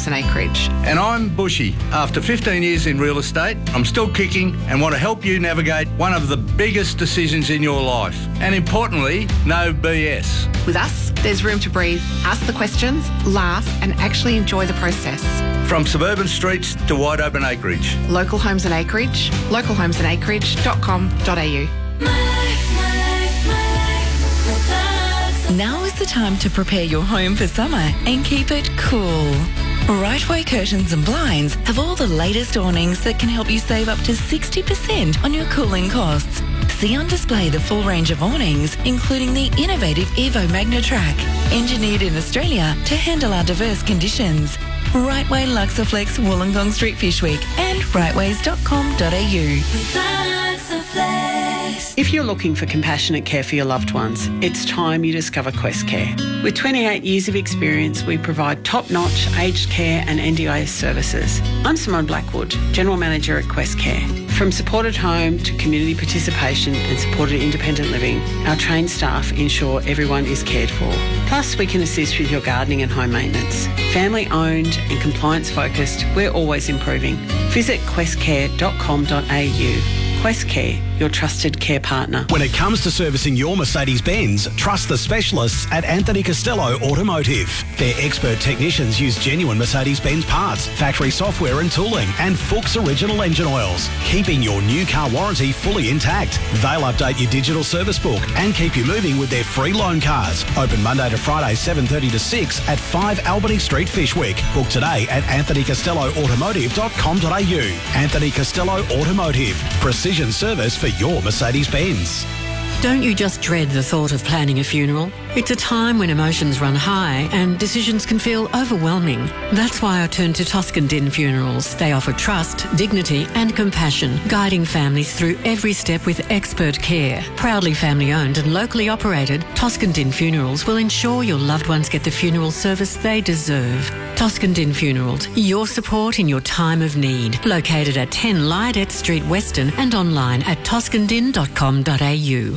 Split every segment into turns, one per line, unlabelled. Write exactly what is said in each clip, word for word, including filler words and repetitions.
and Acreage.
And I'm Bushy. After fifteen years in real estate, I'm still kicking and want to help you navigate one of the biggest decisions in your life. And importantly, no B S.
With us, there's room to breathe, ask the questions, laugh and actually enjoy the process.
From suburban streets to wide open acreage.
Local Homes and Acreage, local homes and acreage dot com dot a u.
Now is the time to prepare your home for summer and keep it cool. Rightway Curtains and Blinds have all the latest awnings that can help you save up to sixty percent on your cooling costs. See on display the full range of awnings, including the innovative Evo MagnaTrack, engineered in Australia to handle our diverse conditions. Rightway Luxaflex Wollongong Street Fish Week and rightways dot com dot a u.
If you're looking for compassionate care for your loved ones, it's time you discover Quest Care. With twenty-eight years of experience, we provide top-notch aged care and N D I S services. I'm Simone Blackwood, General Manager at Quest Care. From supported home to community participation and supported independent living, our trained staff ensure everyone is cared for. Plus, we can assist with your gardening and home maintenance. Family-owned and compliance-focused, we're always improving. Visit quest care dot com dot a u. Quest Care, your trusted care partner.
When it comes to servicing your Mercedes-Benz, trust the specialists at Anthony Costello Automotive. Their expert technicians use genuine Mercedes-Benz parts, factory software and tooling, and Fuchs original engine oils, keeping your new car warranty fully intact. They'll update your digital service book and keep you moving with their free loan cars. Open Monday to Friday, seven thirty to six at five Albany Street, Fishwick. Book today at anthony costello automotive dot com dot a u. Anthony Costello Automotive. Precision service for your Mercedes-Benz.
Don't you just dread the thought of planning a funeral? It's a time when emotions run high and decisions can feel overwhelming. That's why I turn to Toscan Din Funerals. They offer trust, dignity and compassion, guiding families through every step with expert care. Proudly family-owned and locally operated, Toscan Din Funerals will ensure your loved ones get the funeral service they deserve. Toscan Din Funerals, your support in your time of need. Located at ten Lydet Street, Weston and online at toscan din dot com dot a u.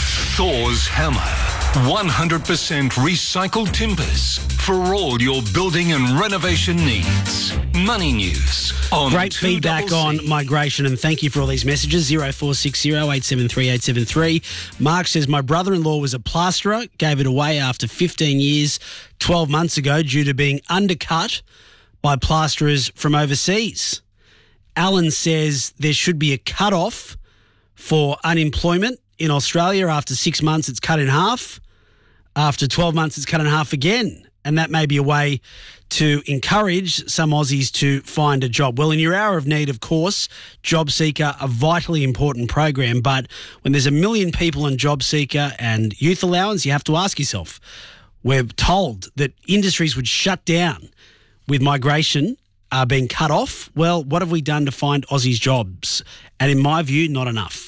Thor's Hammer. one hundred percent recycled timbers for all your building and renovation needs. Money News on
Great feedback on migration, and thank you for all these messages. zero four six zero eight seven three eight seven three. Mark says, my brother-in-law was a plasterer, gave it away after fifteen years, twelve months ago, due to being undercut by plasterers from overseas. Alan says there should be a cut-off for unemployment. In Australia, after six months, it's cut in half. After twelve months, it's cut in half again. And that may be a way to encourage some Aussies to find a job. Well, in your hour of need, of course, JobSeeker, a vitally important program. But when there's a million people on JobSeeker and youth allowance, you have to ask yourself, we're told that industries would shut down with migration uh, being cut off. Well, what have we done to find Aussies jobs? And in my view, not enough.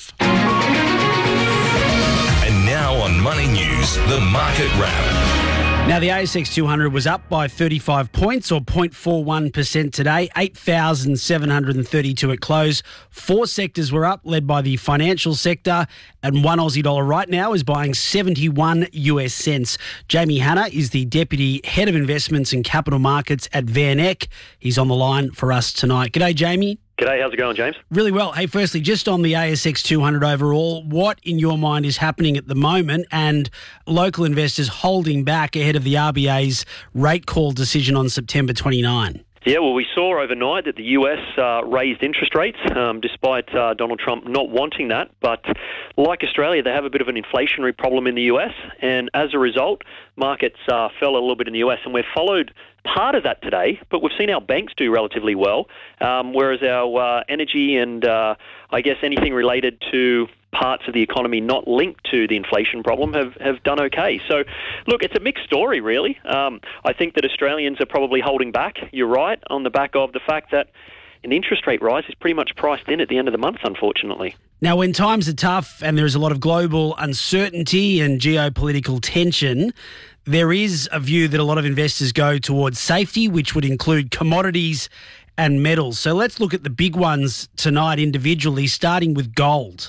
Now on Money News, the Market Wrap.
Now, the A S X two hundred was up by thirty-five points, or zero point four one percent today, eight thousand seven hundred thirty-two at close. Four sectors were up, led by the financial sector, and one Aussie dollar right now is buying seventy-one U S cents. Jamie Hanna is the Deputy Head of Investments and Capital Markets at Van Eck. He's on the line for us tonight. G'day, Jamie.
G'day, how's it going, James?
Really well. Hey, firstly, just on the A S X two hundred overall, what in your mind is happening at the moment, and local investors holding back ahead of the R B A's rate call decision on September twenty-ninth?
Yeah, well, we saw overnight that the U S uh, raised interest rates, um, despite uh, Donald Trump not wanting that. But like Australia, they have a bit of an inflationary problem in the U S, and as a result, markets uh, fell a little bit in the U S, and we've followed part of that today, but we've seen our banks do relatively well, um, whereas our uh, energy and uh, I guess anything related to parts of the economy not linked to the inflation problem have, have done okay. So, look, it's a mixed story, really. Um, I think that Australians are probably holding back, you're right, on the back of the fact that an interest rate rise is pretty much priced in at the end of the month, unfortunately.
Now, when times are tough and there's a lot of global uncertainty and geopolitical tension, there is a view that a lot of investors go towards safety, which would include commodities and metals. So let's look at the big ones tonight individually, starting with gold.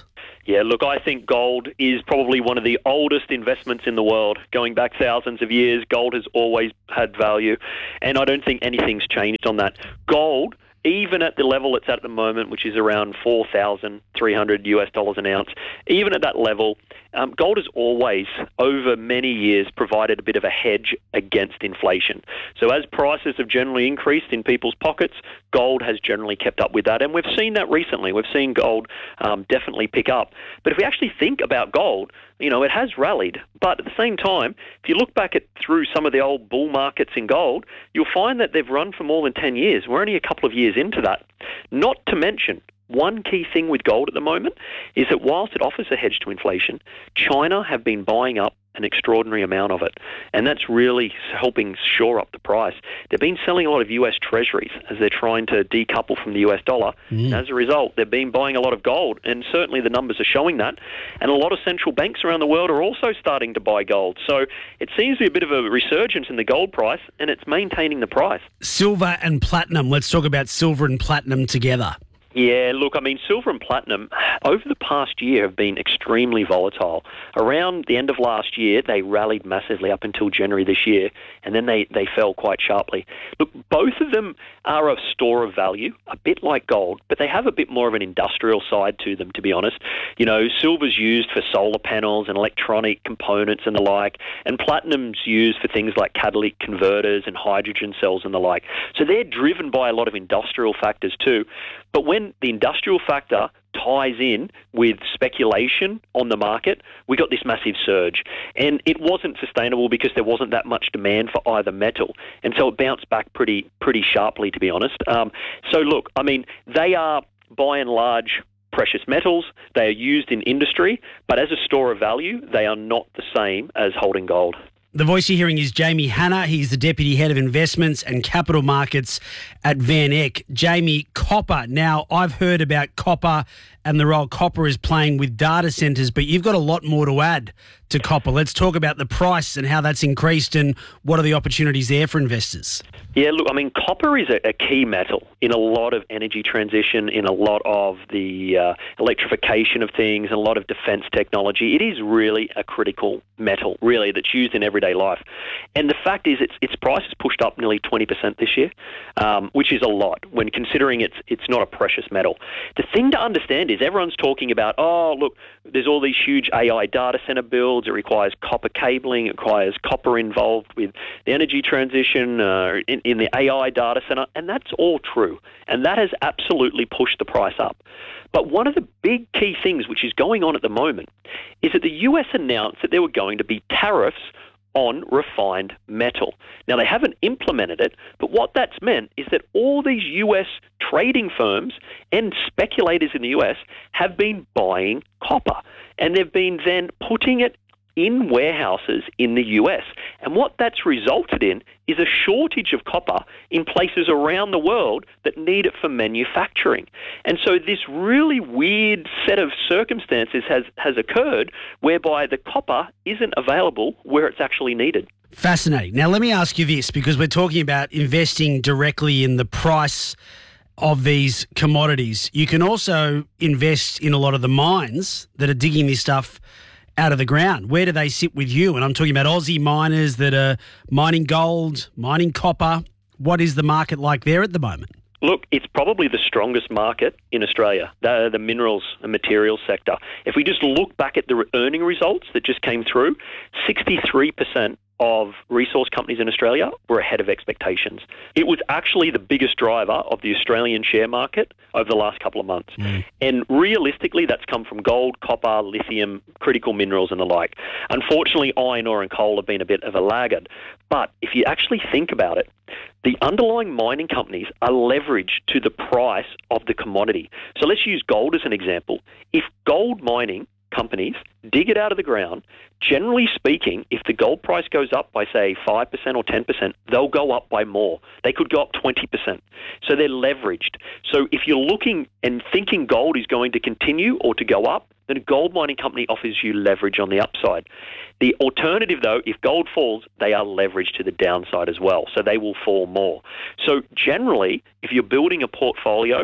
Yeah, look, I think gold is probably one of the oldest investments in the world. Going back thousands of years, gold has always had value, and I don't think anything's changed on that. Gold, even at the level it's at at the moment, which is around four thousand three hundred US dollars an ounce, even at that level, um, gold has always, over many years, provided a bit of a hedge against inflation. So as prices have generally increased in people's pockets, gold has generally kept up with that. And we've seen that recently. We've seen gold um, definitely pick up. But if we actually think about gold, you know, it has rallied. But at the same time, if you look back at through some of the old bull markets in gold, you'll find that they've run for more than ten years. We're only a couple of years into that. Not to mention, one key thing with gold at the moment is that whilst it offers a hedge to inflation, China have been buying up an extraordinary amount of it. And that's really helping shore up the price. They've been selling a lot of U S treasuries as they're trying to decouple from the U S dollar. Mm. And as a result, they've been buying a lot of gold. And certainly the numbers are showing that. And a lot of central banks around the world are also starting to buy gold. So it seems to be a bit of a resurgence in the gold price, and it's maintaining the price.
Silver and platinum. Let's talk about silver and platinum together.
Yeah, look, I mean, silver and platinum over the past year have been extremely volatile. Around the end of last year, they rallied massively up until January this year, and then they, they fell quite sharply. Look, both of them are a store of value, a bit like gold, but they have a bit more of an industrial side to them, to be honest. You know, silver's used for solar panels and electronic components and the like, and platinum's used for things like catalytic converters and hydrogen cells and the like. So they're driven by a lot of industrial factors too. But when the industrial factor ties in with speculation on the market, we got this massive surge. And it wasn't sustainable because there wasn't that much demand for either metal. And so it bounced back pretty pretty sharply, to be honest. Um, so look, I mean, they are by and large precious metals. They are used in industry, but as a store of value, they are not the same as holding gold.
The voice you're hearing is Jamie Hanna. He's the Deputy Head of Investments and Capital Markets at Van Eck. Jamie, copper. Now, I've heard about copper and the role copper is playing with data centres, but you've got a lot more to add to copper. Let's talk about the price and how that's increased and what are the opportunities there for investors.
Yeah, look, I mean, copper is a, a key metal in a lot of energy transition, in a lot of the uh, electrification of things, and a lot of defence technology. It is really a critical metal, really, that's used in everyday life. And the fact is its its price has pushed up nearly twenty percent this year, um, which is a lot when considering it's, it's not a precious metal. The thing to understand is everyone's talking about, oh, look, there's all these huge A I data centre builds. It requires copper cabling. It requires copper involved with the energy transition uh, in, in the A I data centre. And that's all true. And that has absolutely pushed the price up. But one of the big key things which is going on at the moment is that the U S announced that there were going to be tariffs on refined metal. Now, they haven't implemented it, but what that's meant is that all these U S trading firms and speculators in the U S have been buying copper, and they've been then putting it in warehouses in the U S. And what that's resulted in is a shortage of copper in places around the world that need it for manufacturing. And so this really weird set of circumstances has, has occurred whereby the copper isn't available where it's actually needed.
Fascinating. Now, let me ask you this, because we're talking about investing directly in the price of these commodities. You can also invest in a lot of the mines that are digging this stuff out of the ground. Where do they sit with you? And I'm talking about Aussie miners that are mining gold, mining copper. What is the market like there at the moment?
Look, it's probably the strongest market in Australia, the, the minerals and materials sector. If we just look back at the earning results that just came through, sixty-three percent of resource companies in Australia were ahead of expectations. It was actually the biggest driver of the Australian share market over the last couple of months. Mm. And realistically, that's come from gold, copper, lithium, critical minerals and the like. Unfortunately, iron ore and coal have been a bit of a laggard. But if you actually think about it, the underlying mining companies are leveraged to the price of the commodity. So let's use gold as an example. If gold mining companies dig it out of the ground, generally speaking, if the gold price goes up by, say, five percent or ten percent, they'll go up by more. They could go up twenty percent. So they're leveraged. So if you're looking and thinking gold is going to continue or to go up, then a gold mining company offers you leverage on the upside. The alternative, though, if gold falls, they are leveraged to the downside as well. So they will fall more. So generally, if you're building a portfolio,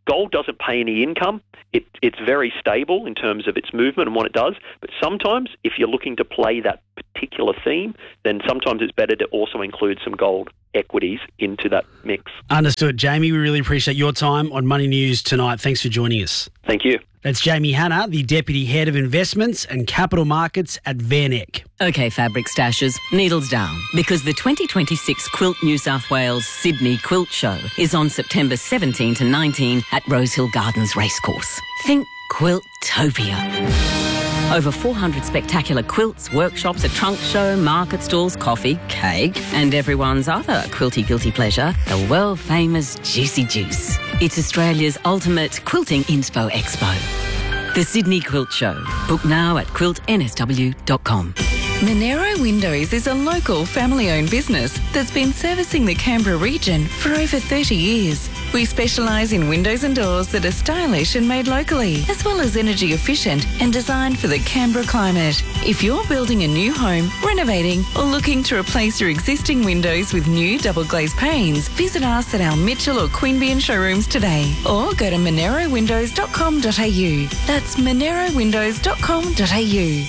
gold doesn't pay any income. It, it's very stable in terms of its movement and what it does. But sometimes, if you're looking to play that particular theme, then sometimes it's better to also include some gold equities into that mix.
Understood. Jamie, we really appreciate your time on Money News tonight. Thanks for joining us.
Thank you.
That's Jamie Hanna, the Deputy Head of Investments and Capital Markets at VanEck.
OK, fabric stashers, needles down, because the twenty twenty-six Quilt New South Wales Sydney Quilt Show is on September seventeenth to nineteenth at Rosehill Gardens Racecourse. Think Quiltopia. Over four hundred spectacular quilts, workshops, a trunk show, market stalls, coffee, cake, and everyone's other quilty guilty pleasure, the world-famous Juicy Juice. It's Australia's ultimate quilting inspo expo. The Sydney Quilt Show. Book now at quilt n s w dot com.
Monero Windows is a local family-owned business that's been servicing the Canberra region for over thirty years. We specialise in windows and doors that are stylish and made locally, as well as energy efficient and designed for the Canberra climate. If you're building a new home, renovating, or looking to replace your existing windows with new double glazed panes, visit us at our Mitchell or Queanbeyan showrooms today, or go to monero windows dot com dot a u. That's monero windows dot com dot a u.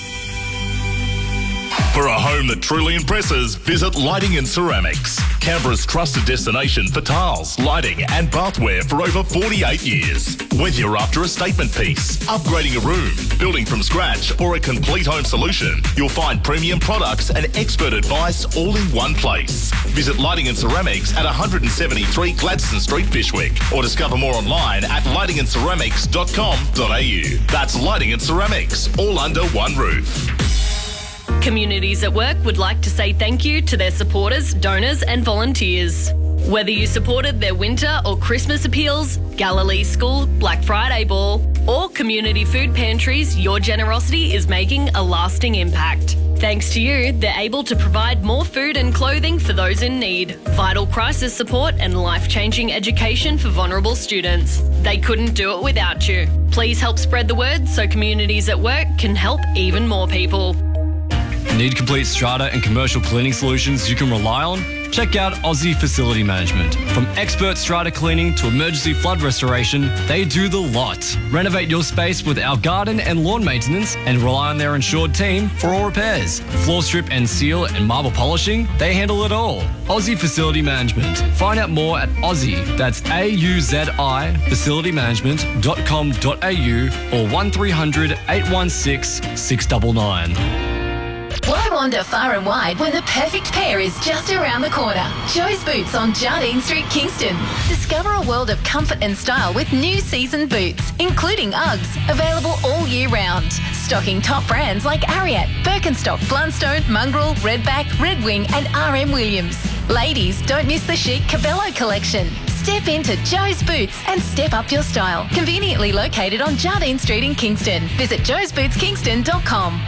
For a home that truly impresses, visit Lighting and Ceramics, Canberra's trusted destination for tiles, lighting and bathware for over forty-eight years. Whether you're after a statement piece, upgrading a room, building from scratch or a complete home solution, you'll find premium products and expert advice all in one place. Visit Lighting and Ceramics at one seventy-three Gladstone Street, Fyshwick, or discover more online at lighting and ceramics dot com dot a u. That's Lighting and Ceramics, all under one roof.
Communities at Work would like to say thank you to their supporters, donors and volunteers. Whether you supported their winter or Christmas appeals, Galilee School, Black Friday Ball, or community food pantries, your generosity is making a lasting impact. Thanks to you, they're able to provide more food and clothing for those in need, vital crisis support and life-changing education for vulnerable students. They couldn't do it without you. Please help spread the word so Communities at Work can help even more people.
Need complete strata and commercial cleaning solutions you can rely on? Check out Aussie Facility Management. From expert strata cleaning to emergency flood restoration, they do the lot. Renovate your space with our garden and lawn maintenance and rely on their insured team for all repairs. Floor strip and seal and marble polishing, they handle it all. Aussie Facility Management. Find out more at Aussie, that's A U Z I, facility management dot com dot a u or one three hundred eight one six six nine nine.
Why wander far and wide when the perfect pair is just around the corner? Joe's Boots on Jardine Street, Kingston. Discover a world of comfort and style with new season boots, including Uggs, available all year round. Stocking top brands like Ariat, Birkenstock, Blundstone, Mongrel, Redback, Red Wing and R M Williams. Ladies, don't miss the chic Cabello collection. Step into Joe's Boots and step up your style. Conveniently located on Jardine Street in Kingston. Visit joes boots kingston dot com.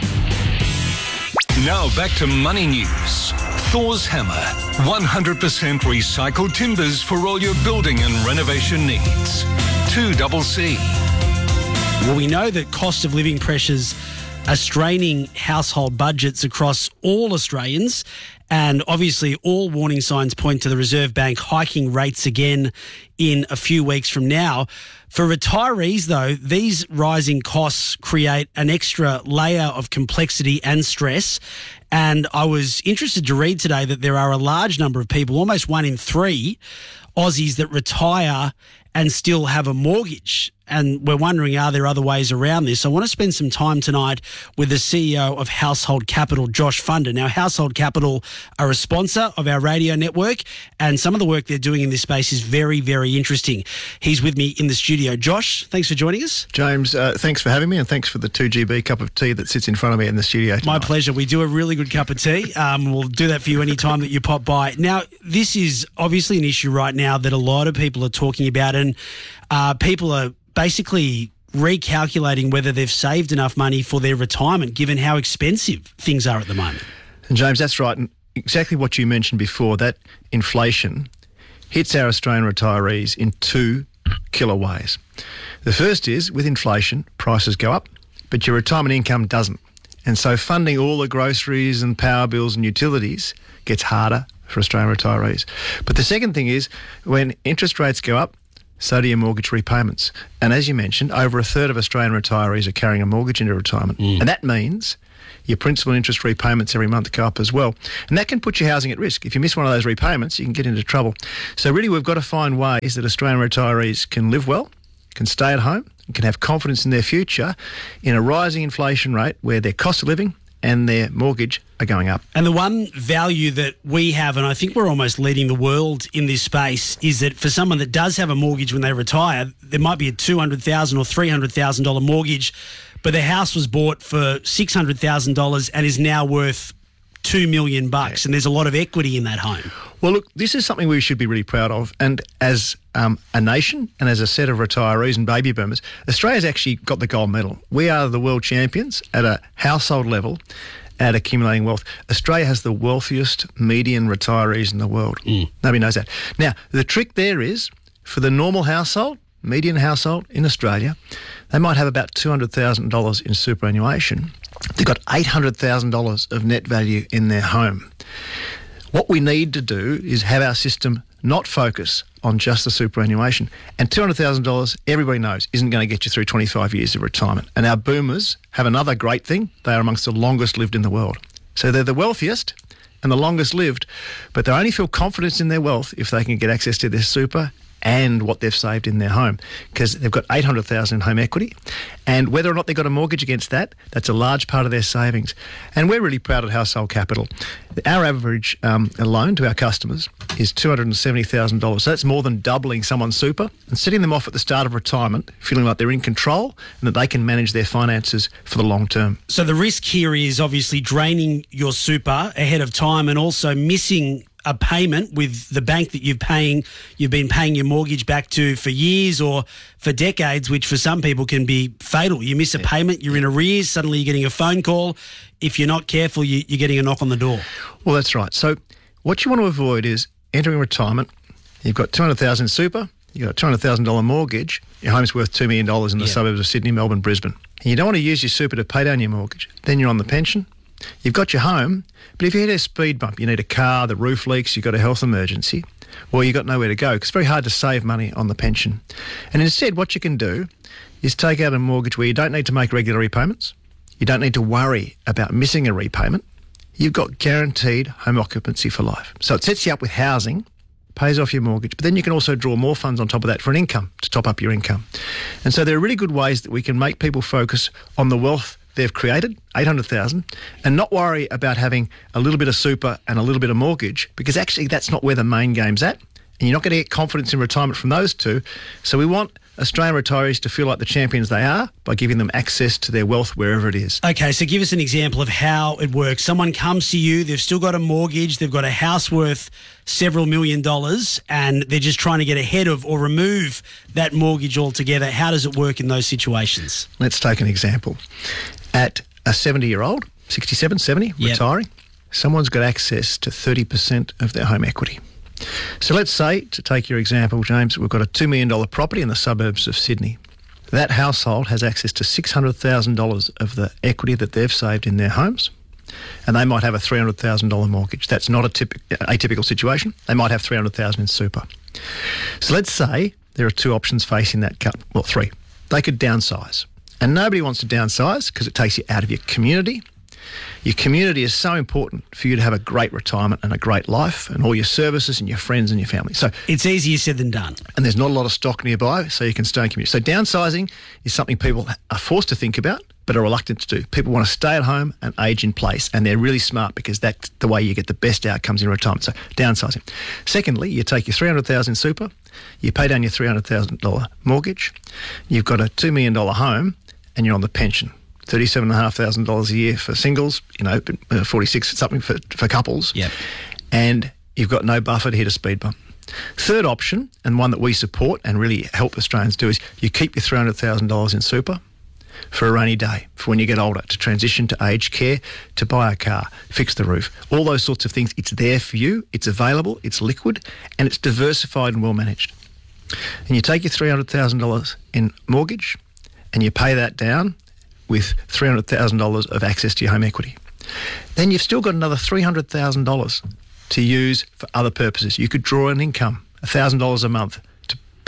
Now back to Money News. Thor's Hammer. one hundred percent recycled timbers for all your building and renovation needs. two C C.
Well, we know that cost of living pressures are straining household budgets across all Australians, and obviously all warning signs point to the Reserve Bank hiking rates again in a few weeks from now. For retirees, though, these rising costs create an extra layer of complexity and stress. And I was interested to read today that there are a large number of people, almost one in three Aussies, that retire and still have a mortgage. And we're wondering, are there other ways around this? I want to spend some time tonight with the C E O of Household Capital, Josh Funder. Now, Household Capital are a sponsor of our radio network, and some of the work they're doing in this space is very, very interesting. He's with me in the studio. Josh, thanks for joining us.
James, uh, thanks for having me, and thanks for the two G B cup of tea that sits in front of me in the studio tonight.
My pleasure. We do a really good cup of tea. Um, we'll do that for you any time that you pop by. Now, this is obviously an issue right now that a lot of people are talking about, and uh, people are basically recalculating whether they've saved enough money for their retirement, given how expensive things are at the moment.
And James, that's right. And exactly what you mentioned before, that inflation hits our Australian retirees in two killer ways. The first is, with inflation, prices go up, but your retirement income doesn't. And so funding all the groceries and power bills and utilities gets harder for Australian retirees. But the second thing is, when interest rates go up, so do your mortgage repayments. And as you mentioned, over a third of Australian retirees are carrying a mortgage into retirement. Mm. And that means your principal and interest repayments every month go up as well. And that can put your housing at risk. If you miss one of those repayments, you can get into trouble. So really, we've got to find ways that Australian retirees can live well, can stay at home, and can have confidence in their future in a rising inflation rate where their cost of living and their mortgage are going up.
And the one value that we have, and I think we're almost leading the world in this space, is that for someone that does have a mortgage when they retire, there might be a two hundred thousand dollars or three hundred thousand dollars mortgage, but the house was bought for six hundred thousand dollars and is now worth two million bucks, yeah. And there's a lot of equity in that home.
Well, look, this is something we should be really proud of. And as um, a nation and as a set of retirees and baby boomers, Australia's actually got the gold medal. We are the world champions at a household level at accumulating wealth. Australia has the wealthiest median retirees in the world. Mm. Nobody knows that. Now, the trick there is, for the normal household, median household in Australia, they might have about two hundred thousand dollars in superannuation. They've got eight hundred thousand dollars of net value in their home. What we need to do is have our system not focus on just the superannuation. And two hundred thousand dollars, everybody knows, isn't going to get you through twenty-five years of retirement. And our boomers have another great thing. They are amongst the longest lived in the world. So they're the wealthiest and the longest lived, but they only feel confidence in their wealth if they can get access to their super and what they've saved in their home, because they've got eight hundred thousand dollars in home equity, and whether or not they've got a mortgage against that, that's a large part of their savings. And we're really proud at Household Capital. Our average um, loan to our customers is two hundred seventy thousand dollars, so that's more than doubling someone's super and setting them off at the start of retirement feeling like they're in control and that they can manage their finances for the long term.
So the risk here is obviously draining your super ahead of time and also missing a payment with the bank that you've paying, you've been paying your mortgage back to for years or for decades, which for some people can be fatal. You miss a yeah. payment, you're in arrears, suddenly you're getting a phone call. If you're not careful, you, you're getting a knock on the door.
Well, that's right. So what you want to avoid is entering retirement. You've got two hundred thousand dollars in super, you've got a two hundred thousand dollars mortgage, your home's worth two million dollars in the yeah. suburbs of Sydney, Melbourne, Brisbane. And you don't want to use your super to pay down your mortgage. Then you're on the pension. You've got your home, but if you hit a speed bump, you need a car, the roof leaks, you've got a health emergency, well, you've got nowhere to go because it's very hard to save money on the pension. And instead, what you can do is take out a mortgage where you don't need to make regular repayments. You don't need to worry about missing a repayment. You've got guaranteed home occupancy for life. So it sets you up with housing, pays off your mortgage, but then you can also draw more funds on top of that for an income, to top up your income. And so there are really good ways that we can make people focus on the wealth they've created, eight hundred thousand dollars, and not worry about having a little bit of super and a little bit of mortgage, because actually that's not where the main game's at. And you're not going to get confidence in retirement from those two. So we want Australian retirees to feel like the champions they are by giving them access to their wealth wherever it is.
Okay, so give us an example of how it works. Someone comes to you, they've still got a mortgage, they've got a house worth several million dollars, and they're just trying to get ahead of or remove that mortgage altogether. How does it work in those situations?
Let's take an example. At a seventy-year-old, sixty-seven, seventy, yep. retiring, someone's got access to thirty percent of their home equity. So let's say, to take your example, James, we've got a two million dollars property in the suburbs of Sydney. That household has access to six hundred thousand dollars of the equity that they've saved in their homes, and they might have a three hundred thousand dollars mortgage. That's not a typical, atypical situation. They might have three hundred thousand dollars in super. So let's say there are two options facing that couple, well, three. They could downsize. And nobody wants to downsize because it takes you out of your community. Your community is so important for you to have a great retirement and a great life and all your services and your friends and your family. So
it's easier said than done.
And there's not a lot of stock nearby, so you can stay in community. So downsizing is something people are forced to think about but are reluctant to do. People want to stay at home and age in place, and they're really smart because that's the way you get the best outcomes in retirement. So downsizing. Secondly, you take your three hundred thousand dollars in super, you pay down your three hundred thousand dollars mortgage, you've got a two million dollars home, and you're on the pension. thirty-seven thousand five hundred dollars a year for singles, you know, forty-six something for, for couples.
Yep.
And you've got no buffer to hit a speed bump. Third option, and one that we support and really help Australians do, is you keep your three hundred thousand dollars in super for a rainy day, for when you get older, to transition to aged care, to buy a car, fix the roof, all those sorts of things. It's there for you, it's available, it's liquid, and it's diversified and well managed. And you take your three hundred thousand dollars in mortgage and you pay that down with three hundred thousand dollars of access to your home equity. Then you've still got another three hundred thousand dollars to use for other purposes. You could draw an income, one thousand dollars a month, to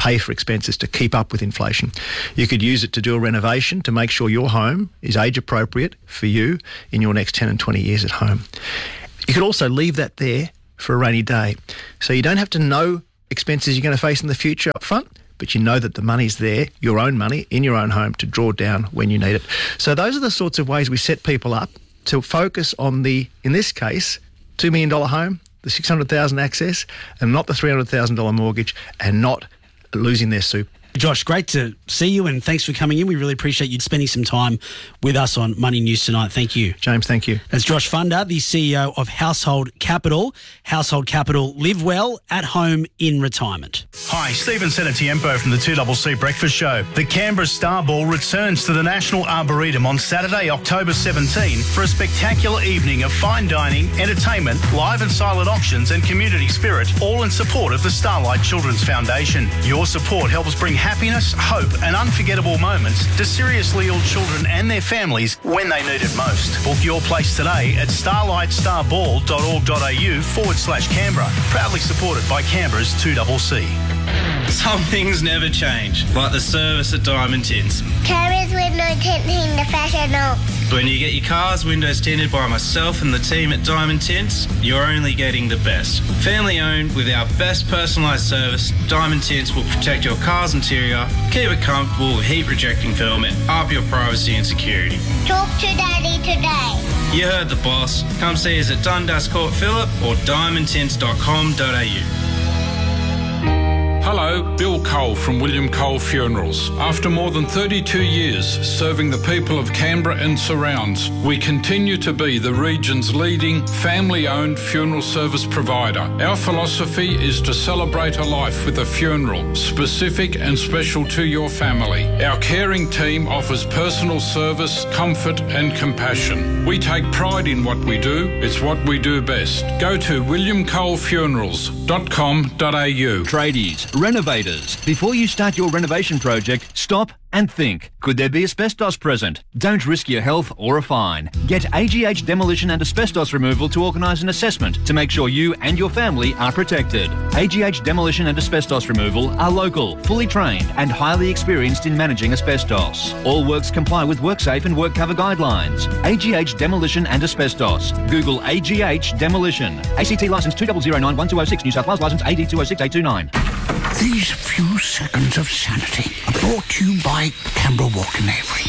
pay for expenses to keep up with inflation. You could use it to do a renovation to make sure your home is age appropriate for you in your next ten and twenty years at home. You could also leave that there for a rainy day. So you don't have to know expenses you're going to face in the future up front, but you know that the money's there, your own money, in your own home to draw down when you need it. So those are the sorts of ways we set people up to focus on the, in this case, two million dollars home, the six hundred thousand dollars access, and not the three hundred thousand dollars mortgage, and not losing their soup.
Josh, great to see you, and thanks for coming in. We really appreciate you spending some time with us on Money News tonight. Thank you.
James, thank you.
That's Josh Funder, the C E O of Household Capital. Household Capital, live well, at home, in retirement.
Hi, Stephen Senatiempo from the two C C Breakfast Show. The Canberra Star Ball returns to the National Arboretum on Saturday, October seventeenth for a spectacular evening of fine dining, entertainment, live and silent auctions and community spirit, all in support of the Starlight Children's Foundation. Your support helps bring happiness, hope and unforgettable moments to seriously ill children and their families when they need it most. Book your place today at starlightstarball.org.au forward slash Canberra. Proudly supported by Canberra's two C C.
Some things never change, like the service at Diamond Tints.
Carriers window tinting the professional.
When you get your car's windows tinted by myself and the team at Diamond Tints, you're only getting the best. Family owned with our best personalised service, Diamond Tints will protect your car's interior, keep it comfortable with heat rejecting film and up your privacy and security.
Talk to Daddy today.
You heard the boss. Come see us at Dundas Court Phillip or diamond tints dot com dot a u.
Hello, Bill Cole from William Cole Funerals. After more than thirty-two years serving the people of Canberra and surrounds, we continue to be the region's leading family-owned funeral service provider. Our philosophy is to celebrate a life with a funeral, specific and special to your family. Our caring team offers personal service, comfort and compassion. We take pride in what we do. It's what we do best. Go to william cole funerals dot com dot a u.
Tradies, renovators, before you start your renovation project, stop and think. Could there be asbestos present? Don't risk your health or a fine. Get A G H Demolition and Asbestos Removal to organise an assessment to make sure you and your family are protected. A G H Demolition and Asbestos Removal are local, fully trained and highly experienced in managing asbestos. All works comply with WorkSafe and WorkCover guidelines. A G H Demolition and Asbestos. Google A G H Demolition. A C T licence two zero zero nine one two zero six, New South Wales licence A D two zero six eight two nine.
These few seconds of sanity are brought to you by Canberra Walk in Avery.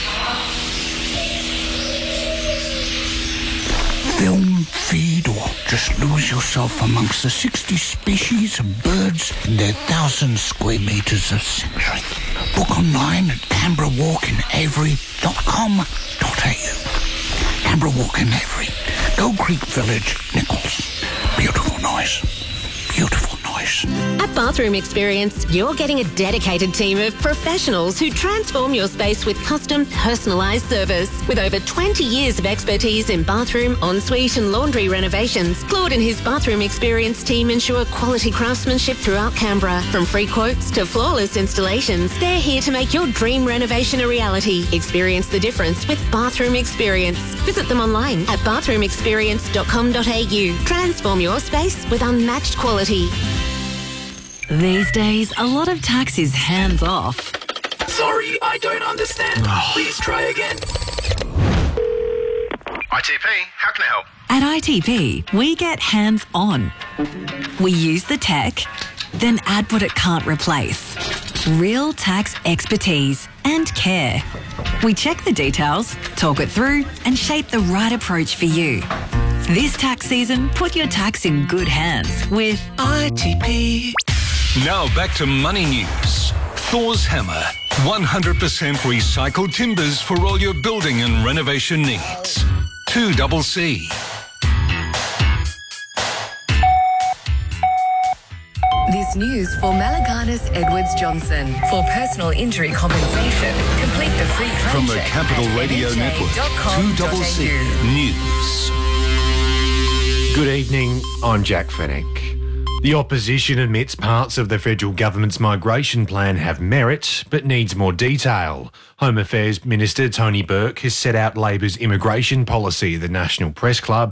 Film, feed, or just lose yourself amongst the sixty species of birds in their thousand square metres of sanctuary. Book online at canberra walk in avery dot com dot a u. Canberra Walk in Avery, Gold Creek Village, Nichols. Beautiful noise. Beautiful noise.
At Bathroom Experience, you're getting a dedicated team of professionals who transform your space with custom, personalised service. With over twenty years of expertise in bathroom, ensuite and laundry renovations, Claude and his Bathroom Experience team ensure quality craftsmanship throughout Canberra. From free quotes to flawless installations, they're here to make your dream renovation a reality. Experience the difference with Bathroom Experience. Visit them online at bathroom experience dot com dot a u. Transform your space with unmatched quality.
These days, a lot of tax is hands off.
Sorry, I don't understand. Please try again.
I T P, how can I help?
At I T P, we get hands on. We use the tech, then add what it can't replace. Real tax expertise and care. We check the details, talk it through, and shape the right approach for you. This tax season, put your tax in good hands with I T P.
Now back to Money News. Thor's Hammer. one hundred percent recycled timbers for all your building and renovation needs. two C C.
This news for Malaganas Edwards Johnson. For personal injury compensation, complete the free claim
From the
check
Capital
at
Radio
n h a
Network,
dot com dot a u.
two C C News.
Good evening, I'm Jack Fennick. The opposition admits parts of the federal government's migration plan have merit, but needs more detail. Home Affairs Minister Tony Burke has set out Labor's immigration policy at the National Press Club.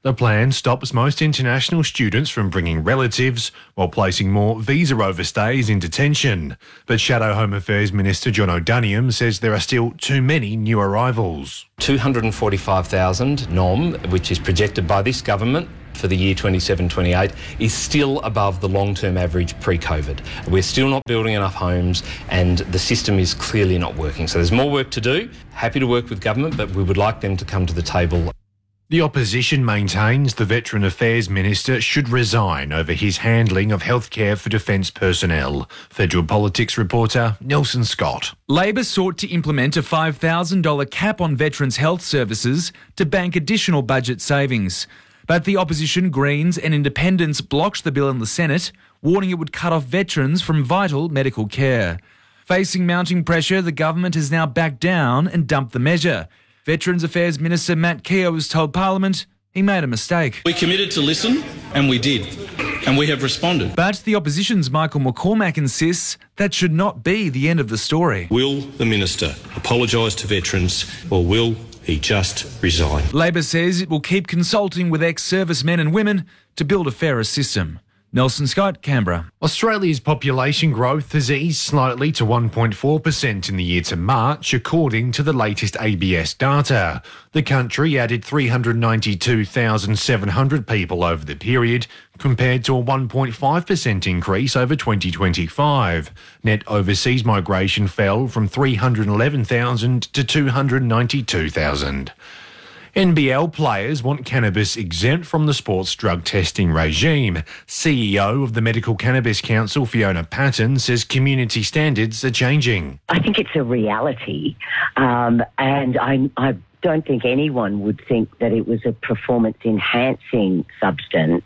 The plan stops most international students from bringing relatives while placing more visa overstays in detention. But Shadow Home Affairs Minister John O'Duniam says there are still too many new arrivals.
two hundred forty-five thousand N O M, which is projected by this government for the year twenty-seven twenty-eight, is still above the long-term average pre-COVID. We're still not building enough homes and the system is clearly not working. So there's more work to do. Happy to work with government, but we would like them to come to the table.
The opposition maintains the Veteran Affairs Minister should resign over his handling of healthcare for defence personnel. Federal Politics reporter Nelson Scott.
Labor sought to implement a five thousand dollars cap on veterans' health services to bank additional budget savings. But the opposition, Greens and Independents blocked the bill in the Senate, warning it would cut off veterans from vital medical care. Facing mounting pressure, the government has now backed down and dumped the measure. Veterans Affairs Minister Matt Keogh has told Parliament he made a mistake.
We committed to listen, and we did, and we have responded.
But the opposition's Michael McCormack insists that should not be the end of the story.
Will the Minister apologise to veterans, or will he just resign?
Labor says it will keep consulting with ex-servicemen and women to build a fairer system. Nelson Scott, Canberra.
Australia's population growth has eased slightly to one point four percent in the year to March, according to the latest A B S data. The country added three hundred ninety-two thousand seven hundred people over the period, compared to a one point five percent increase over twenty twenty-five. Net overseas migration fell from three hundred eleven thousand to two hundred ninety-two thousand. N B L players want cannabis exempt from the sports drug testing regime. C E O of the Medical Cannabis Council, Fiona Patton, says community standards are changing.
I think it's a reality, um, and I, I don't think anyone would think that it was a performance-enhancing substance.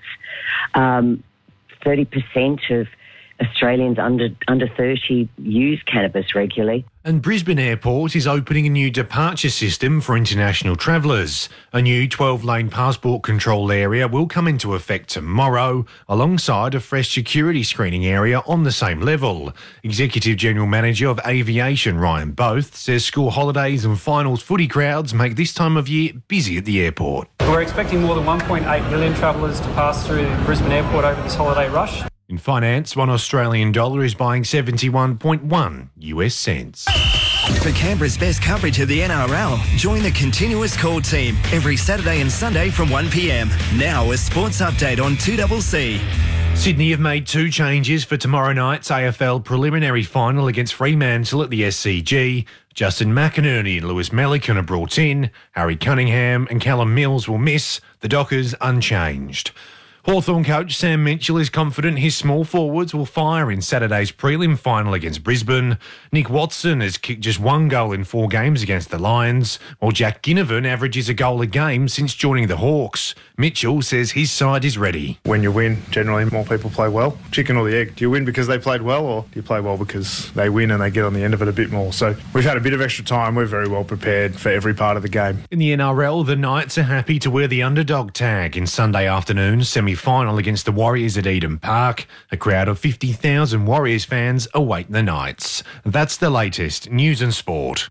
Um, thirty percent of Australians under under thirty use cannabis regularly.
And Brisbane Airport is opening a new departure system for international travellers. A new twelve-lane passport control area will come into effect tomorrow, alongside a fresh security screening area on the same level. Executive General Manager of Aviation Ryan Both says school holidays and finals footy crowds make this time of year busy at the airport.
We're expecting more than one point eight million travellers to pass through Brisbane Airport over this holiday rush.
In finance, one Australian dollar is buying seventy-one point one U S cents.
For Canberra's best coverage of the N R L, join the Continuous Call team every Saturday and Sunday from one p m. Now a sports update on two C C.
Sydney have made two changes for tomorrow night's A F L preliminary final against Fremantle at the S C G. Justin McInerney and Lewis Melican are brought in. Harry Cunningham and Callum Mills will miss. The Dockers unchanged. Hawthorn coach Sam Mitchell is confident his small forwards will fire in Saturday's prelim final against Brisbane. Nick Watson has kicked just one goal in four games against the Lions, while Jack Ginnivan averages a goal a game since joining the Hawks. Mitchell says his side is ready.
When you win, generally more people play well. Chicken or the egg? Do you win because they played well, or do you play well because they win and they get on the end of it a bit more? So we've had a bit of extra time. We're very well prepared for every part of the game.
In the N R L, the Knights are happy to wear the underdog tag in Sunday afternoon's semi-final against the Warriors at Eden Park. A crowd of fifty thousand Warriors fans await the Knights. That's the latest news and sport.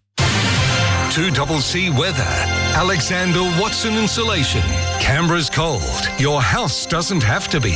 two C C weather. Alexander Watson Insulation. Canberra's cold. Your house doesn't have to be.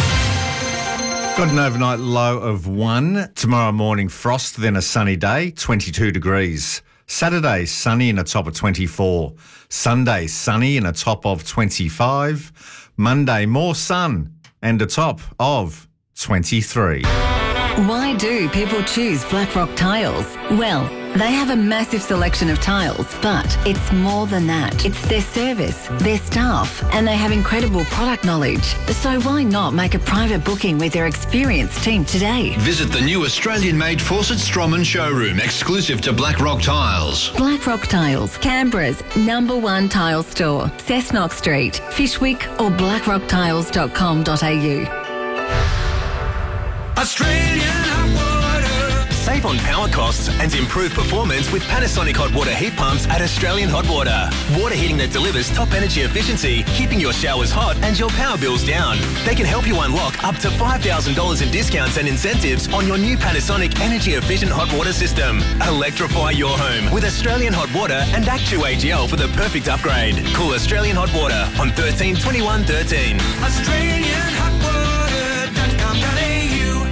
Got an overnight low of one. Tomorrow morning frost, then a sunny day, twenty-two degrees. Saturday, sunny and a top of twenty-four. Sunday, sunny and a top of twenty-five. Monday, more sun and a top of twenty-three.
Why do people choose Blackrock Tiles? Well, they have a massive selection of tiles, but it's more than that. It's their service, their staff, and they have incredible product knowledge. So why not make a private booking with their experienced team today?
Visit the new Australian-made Fawcett Stroman showroom, exclusive to Blackrock Tiles.
Blackrock Tiles, Canberra's number one tile store. Cessnock Street, Fishwick or blackrock tiles dot com dot a u.
Australian hot water.
Save on power costs and improve performance with Panasonic hot water heat pumps at Australian Hot Water. Water heating that delivers top energy efficiency, keeping your showers hot and your power bills down. They can help you unlock up to five thousand dollars in discounts and incentives on your new Panasonic energy efficient hot water system. Electrify your home with Australian Hot Water and Act two A G L for the perfect upgrade. Call Australian Hot Water on thirteen twenty-one thirteen.
Australian Hot Water dot com dot a u.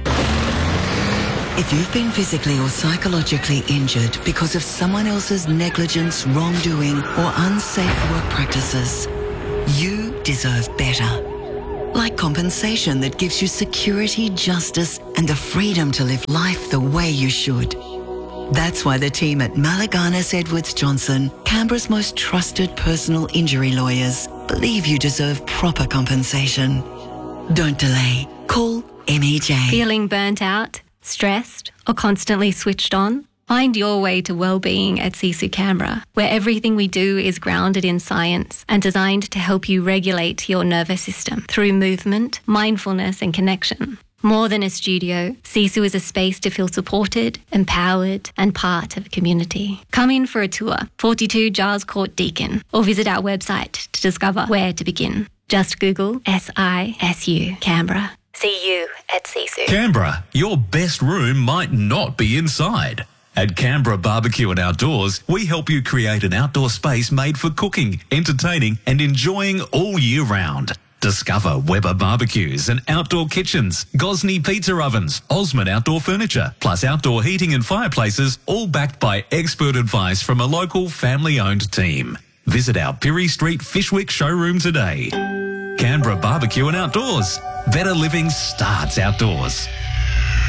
If you've been physically or psychologically injured because of someone else's negligence, wrongdoing, or unsafe work practices, you deserve better. Like compensation that gives you security, justice, and the freedom to live life the way you should. That's why the team at Malaganas Edwards Johnson, Canberra's most trusted personal injury lawyers, believe you deserve proper compensation. Don't delay. Call M E J.
Feeling burnt out, stressed, or constantly switched on? Find your way to wellbeing at Sisu Canberra, where everything we do is grounded in science and designed to help you regulate your nervous system through movement, mindfulness, and connection. More than a studio, Sisu is a space to feel supported, empowered, and part of a community. Come in for a tour, forty-two Giles Court, Deakin, or visit our website to discover where to begin. Just Google S I S U Canberra. See you at Sisu.
Canberra, your best room might not be inside. At Canberra Barbecue and Outdoors, we help you create an outdoor space made for cooking, entertaining, and enjoying all year round. Discover Weber barbecues and outdoor kitchens, Gosney pizza ovens, Osmond outdoor furniture, plus outdoor heating and fireplaces, all backed by expert advice from a local family-owned team. Visit our Pirie Street Fishwick showroom today. Canberra Barbecue and Outdoors. Better living starts outdoors.